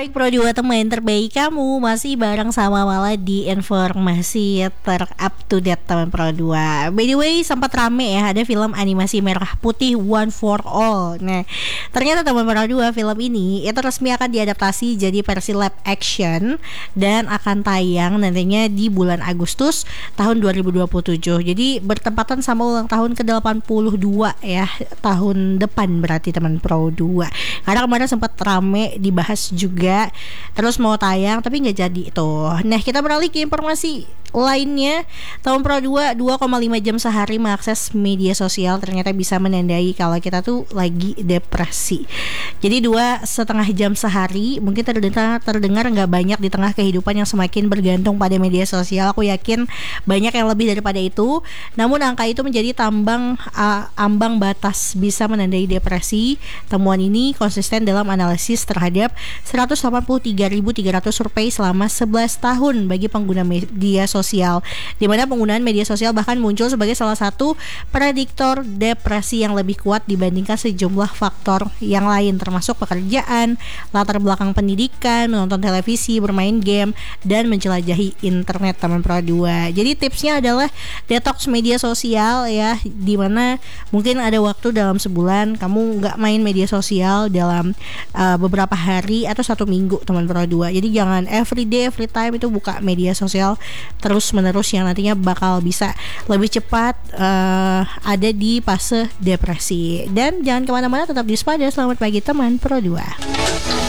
Baik Pro 2 teman terbaik kamu masih bareng sama Mala di informasi up to date teman Pro 2. By the way sempat rame ya ada film animasi merah putih One for All. Nah ternyata teman Pro 2 film ini itu resmi akan diadaptasi jadi versi live action dan akan tayang nantinya di bulan Agustus tahun 2027. Jadi bertepatan sama ulang tahun ke-82 ya, tahun depan berarti teman Pro 2. Karena kemarin sempat rame dibahas juga terus mau tayang tapi nggak jadi tuh. Nah kita beralih ke informasi lainnya. Tahun Pro 2 2,5 jam sehari mengakses media sosial ternyata bisa menandai kalau kita tuh lagi depresi. Jadi 2,5 jam sehari mungkin terdengar nggak banyak di tengah kehidupan yang semakin bergantung pada media sosial. Aku yakin banyak yang lebih daripada itu. Namun angka itu menjadi ambang batas bisa menandai depresi. Temuan ini konsisten dalam analisis terhadap 183.300 survei selama 11 tahun bagi pengguna media sosial, di mana penggunaan media sosial bahkan muncul sebagai salah satu prediktor depresi yang lebih kuat dibandingkan sejumlah faktor yang lain termasuk pekerjaan, latar belakang pendidikan, menonton televisi, bermain game, dan menjelajahi internet teman Pro 2. Jadi tipsnya adalah detox media sosial ya, di mana mungkin ada waktu dalam sebulan kamu nggak main media sosial dalam beberapa hari atau 1 minggu teman Pro 2. Jadi jangan every day, every time itu buka media sosial terus menerus yang nantinya bakal bisa lebih cepat ada di fase depresi. Dan jangan kemana-mana, tetap di Spada. Selamat pagi teman Pro 2.